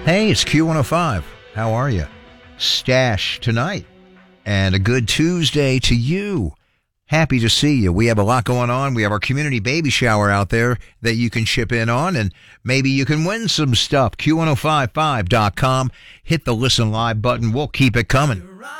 Hey, it's Q105. How are you? Stash tonight. And a good Tuesday to you. Happy to see you. We have a lot going on. We have our community baby shower out there that you can chip in on, and maybe you can win some stuff. Q1055.com. Hit the listen live button. We'll keep it coming.